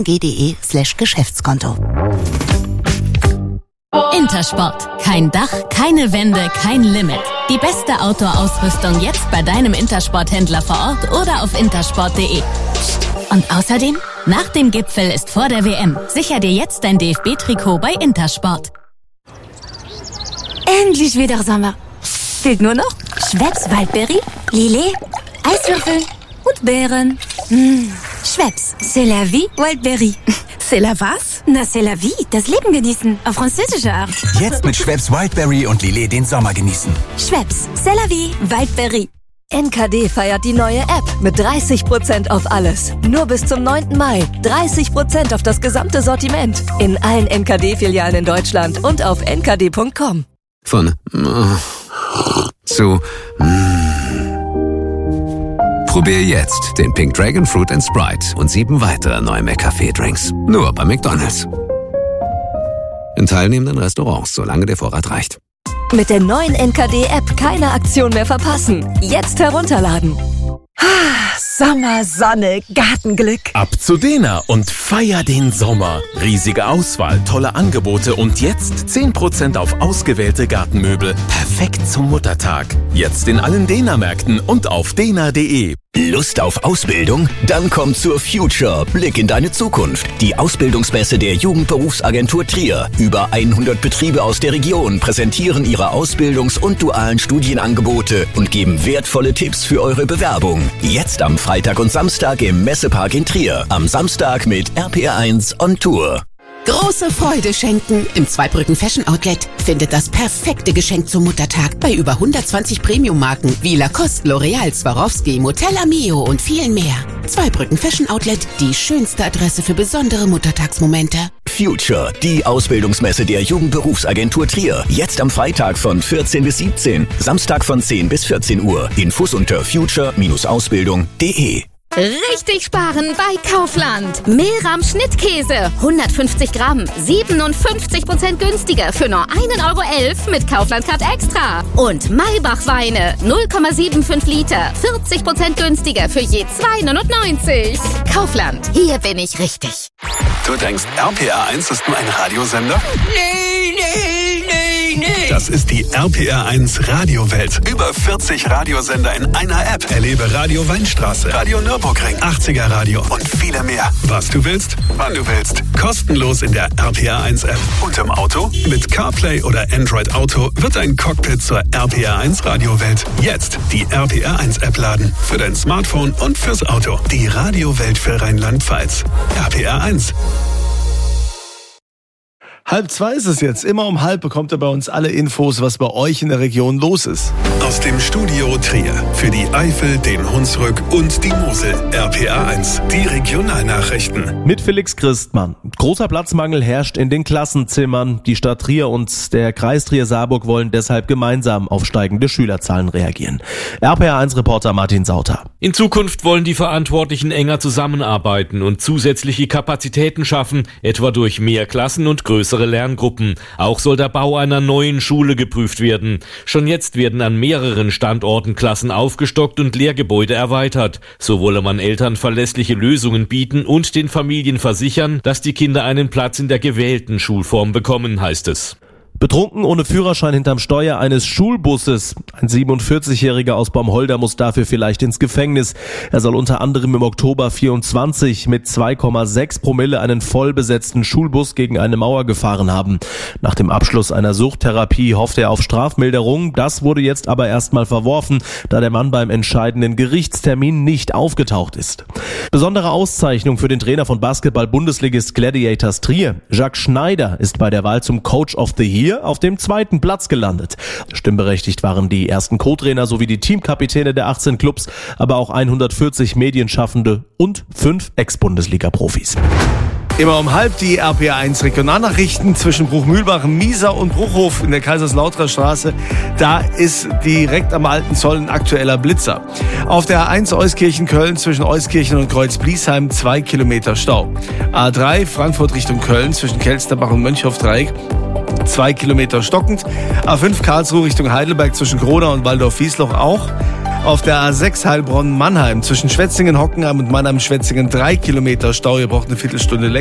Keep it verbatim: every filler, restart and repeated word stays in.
g.de slash Geschäftskonto. Intersport. Kein Dach, keine Wände, kein Limit. Die beste Outdoor-Ausrüstung jetzt bei deinem Intersport-Händler vor Ort oder auf intersport punkt de. Und außerdem, nach dem Gipfel ist vor der W M. Sicher dir jetzt dein D F B-Trikot bei Intersport. Endlich wieder Sommer. Fehlt nur noch Schweppes Waldberry, Lillet, Eiswürfel und Beeren. Mmh. Schweppes, c'est la vie, Waldberry. C'est la was? Na, c'est la vie, das Leben genießen, auf französische Art. Jetzt mit Schweppes Wildberry und Lillet den Sommer genießen. Schweppes, c'est la vie, Waldberry. N K D feiert die neue App mit dreißig Prozent auf alles. Nur bis zum neunten Mai. dreißig Prozent auf das gesamte Sortiment. In allen N K D-Filialen in Deutschland und auf n k d punkt com. Von äh, zu äh. Probier jetzt den Pink Dragon Fruit and Sprite und sieben weitere neue McCafé-Drinks. Nur bei McDonald's. In teilnehmenden Restaurants, solange der Vorrat reicht. Mit der neuen N K D-App keine Aktion mehr verpassen. Jetzt herunterladen. Sommer, Sonne, Gartenglück. Ab zu Dena und feier den Sommer. Riesige Auswahl, tolle Angebote und jetzt zehn Prozent auf ausgewählte Gartenmöbel. Perfekt zum Muttertag. Jetzt in allen Dena-Märkten und auf dena punkt de. Lust auf Ausbildung? Dann komm zur Future. Blick in deine Zukunft. Die Ausbildungsmesse der Jugendberufsagentur Trier. Über hundert Betriebe aus der Region präsentieren ihre Ausbildungs- und dualen Studienangebote und geben wertvolle Tipps für eure Bewerbung. Jetzt am Freitag und Samstag im Messepark in Trier. Am Samstag mit R P R eins on Tour. Große Freude schenken. Im Zweibrücken Fashion Outlet findet das perfekte Geschenk zum Muttertag bei über hundertzwanzig Premium-Marken wie Lacoste, L'Oreal, Swarovski, Motella Mio und vielen mehr. Zweibrücken Fashion Outlet, die schönste Adresse für besondere Muttertagsmomente. Future, die Ausbildungsmesse der Jugendberufsagentur Trier. Jetzt am Freitag von vierzehn bis siebzehn, Samstag von zehn bis vierzehn Uhr. Infos unter future Ausbildung punkt de. Richtig sparen bei Kaufland. Mehlrahm Schnittkäse, hundertfünfzig Gramm, siebenundfünfzig Prozent günstiger für nur ein Euro elf mit Kaufland-Card Extra. Und Maybach Weine, null Komma fünfundsiebzig Liter, vierzig Prozent günstiger für je zwei neunundneunzig. Kaufland, hier bin ich richtig. Du denkst, R P R eins ist nur ein Radiosender? Nee, nee, nee, nee. Das ist die R P R eins Radiowelt. Über vierzig Radiosender in einer App. Erlebe Radio Weinstraße, Radio Nürburgring, achtziger Radio und viele mehr. Was du willst, wann du willst. Kostenlos in der R P R eins App. Und im Auto? Mit CarPlay oder Android Auto wird ein Cockpit zur R P R eins Radiowelt. Jetzt die R P R eins App laden. Für dein Smartphone und fürs Auto. Die Radiowelt für Rheinland-Pfalz. R P R eins. Halb zwei ist es jetzt. Immer um halb bekommt ihr bei uns alle Infos, was bei euch in der Region los ist. Aus dem Studio Trier. Für die Eifel, den Hunsrück und die Mosel. R P R eins. Die Regionalnachrichten. Mit Felix Christmann. Großer Platzmangel herrscht in den Klassenzimmern. Die Stadt Trier und der Kreis Trier-Saarburg wollen deshalb gemeinsam auf steigende Schülerzahlen reagieren. R P R eins Reporter Martin Sauter. In Zukunft wollen die Verantwortlichen enger zusammenarbeiten und zusätzliche Kapazitäten schaffen, etwa durch mehr Klassen und größere Lerngruppen. Auch soll der Bau einer neuen Schule geprüft werden. Schon jetzt werden an mehreren Standorten Klassen aufgestockt und Lehrgebäude erweitert. So wolle man Eltern verlässliche Lösungen bieten und den Familien versichern, dass die Kinder einen Platz in der gewählten Schulform bekommen, heißt es. Betrunken ohne Führerschein hinterm Steuer eines Schulbusses. Ein siebenundvierzigjähriger aus Baumholder muss dafür vielleicht ins Gefängnis. Er soll unter anderem im Oktober vierundzwanzig mit zwei Komma sechs Promille einen vollbesetzten Schulbus gegen eine Mauer gefahren haben. Nach dem Abschluss einer Suchttherapie hoffte er auf Strafmilderung. Das wurde jetzt aber erstmal verworfen, da der Mann beim entscheidenden Gerichtstermin nicht aufgetaucht ist. Besondere Auszeichnung für den Trainer von Basketball-Bundesligist Gladiators Trier. Jacques Schneider ist bei der Wahl zum Coach of the Year auf dem zweiten Platz gelandet. Stimmberechtigt waren die ersten Co-Trainer sowie die Teamkapitäne der achtzehn Clubs, aber auch hundertvierzig Medienschaffende und fünf Ex-Bundesliga-Profis. Immer um halb die R P R eins Regionalnachrichten zwischen Bruchmühlbach, Mieser und Bruchhof in der Kaiserslauterer Straße. Da ist direkt am Alten Zoll ein aktueller Blitzer. Auf der A eins Euskirchen-Köln zwischen Euskirchen und Kreuz-Bliesheim zwei Kilometer Stau. A drei Frankfurt Richtung Köln zwischen Kelsterbach und Mönchhoff-Dreieck zwei Kilometer stockend. A fünf Karlsruhe Richtung Heidelberg zwischen Gronau und Waldorf-Wiesloch auch. Auf der A sechs Heilbronn-Mannheim zwischen Schwetzingen, Hockenheim und Mannheim-Schwetzingen drei Kilometer Stau. Ihr braucht eine Viertelstunde länger.